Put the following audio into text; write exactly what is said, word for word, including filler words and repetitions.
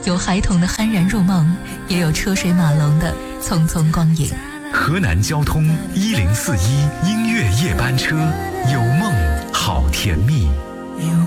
有孩童的酣然入梦，也有车水马龙的匆匆光影。 河南交通一零四一音乐夜班车，有梦好甜蜜。